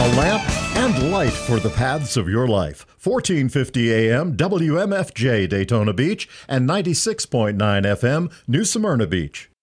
a lamp and light for the paths of your life. 1450 AM WMFJ Daytona Beach and 96.9 FM New Smyrna Beach.